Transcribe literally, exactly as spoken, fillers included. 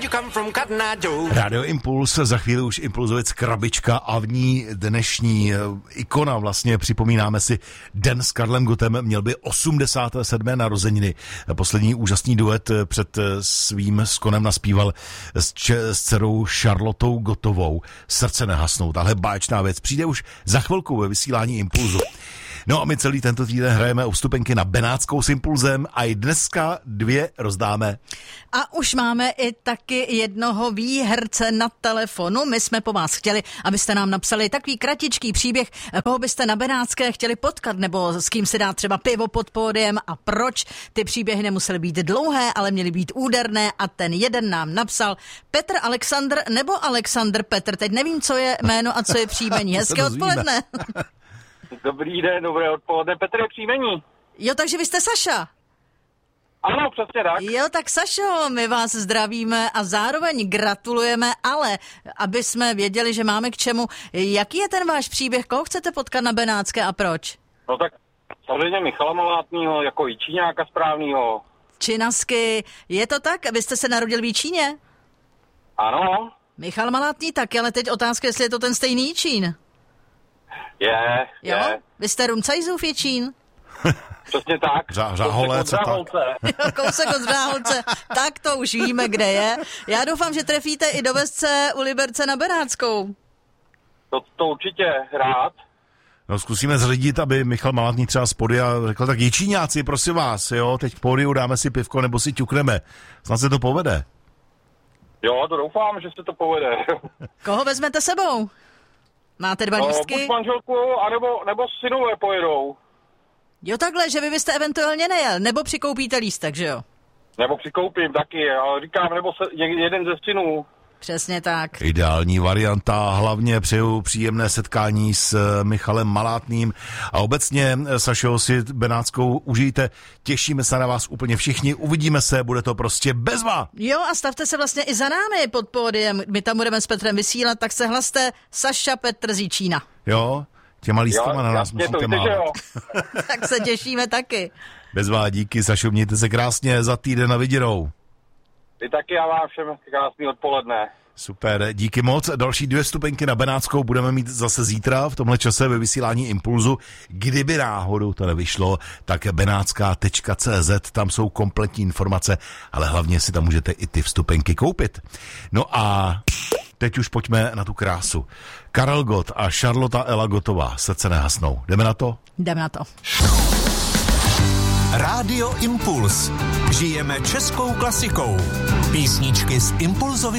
Rádio Impuls, za chvíli už Impulzovic krabička a v ní dnešní ikona, vlastně připomínáme si den s Karlem Gottem, měl by osmdesáté sedmé narozeniny. Poslední úžasný duet před svým skonem naspíval s, če- s dcerou Charlotou Gottovou. Srdce nehasnou, tahle báječná věc přijde už za chvilku ve vysílání Impulzu. No a my celý tento týden hrajeme o vstupenky na Benátskou s Impulzem a i dneska dvě rozdáme. A už máme i taky jednoho výherce na telefonu. My jsme po vás chtěli, abyste nám napsali takový kratičký příběh, koho byste na Benátské chtěli potkat, nebo s kým si dát třeba pivo pod pódiem a proč. Ty příběhy nemusely být dlouhé, ale měly být úderné a ten jeden nám napsal Petr Alexandr nebo Alexandr Petr. Teď nevím, co je jméno a co je příjmení. Hezké odpoledne. Dobrý den, dobré odpoledne. Petr je příjmení. Jo, takže vy jste Saša. Ano, přesně tak. Jo, tak Sašo, my vás zdravíme a zároveň gratulujeme, ale aby jsme věděli, že máme k čemu. Jaký je ten váš příběh? Koho chcete potkat na Benátské a proč? No tak samozřejmě Michala Malátnýho, jako i Číňáka správnýho. Činasky. Je to tak? Vy jste se narodil v Jíčíně? Ano. Michal Malátný taky, ale teď otázka, jestli je to ten stejný Jíčín. Je, jo? je. Vy jste Runcajzův Jíčín? Přesně tak. Řa- Řáholec a tak. Jo, kousek od Řáholce. Tak to už víme, kde je. Já doufám, že trefíte i do Vesce u Liberce na Benátskou. To, to určitě rád. No zkusíme zřídit, aby Michal Malátný třeba z podia řekl, tak Jičíňáci, prosím vás, jo, teď k pódiu dáme si pivko nebo si ťukneme. Snad se to povede. Jo, to doufám, že se to povede. Koho vezmete sebou? Máte dva no, lístky? Buď manželku, anebo, nebo synové pojedou. Jo takhle, že vy byste eventuálně nejel, nebo přikoupíte lístek, že jo? Nebo přikoupím taky, ale říkám, nebo se, jeden ze synů. Přesně tak. Ideální varianta, hlavně přeju příjemné setkání s Michalem Malátným a obecně, Sašo, si Benátskou užijte, těšíme se na vás úplně všichni, uvidíme se, bude to prostě bezva. Jo a stavte se vlastně i za námi pod pódiem, my tam budeme s Petrem vysílat, tak se hlaste Saša Petr z Jíčína. Jo, těma lístkama na nás musíte mávat. Tak se těšíme taky. Bezva, díky Sašo, mějte se krásně, za týden na viděnou. Vy taky a vám všem krásný odpoledne. Super, díky moc. Další dvě stupenky na Benátskou budeme mít zase zítra v tomhle čase ve vysílání Impulzu. Kdyby náhodou to nevyšlo, tak benátská tečka cé zet, tam jsou kompletní informace, ale hlavně si tam můžete i ty vstupenky koupit. No a teď už pojďme na tu krásu. Karel Gott a Charlota Ela Gottová, srdce nehasnou. Jdeme na to? Jdeme na to. Rádio Impuls. Žijeme českou klasikou. Písničky z Impulzovy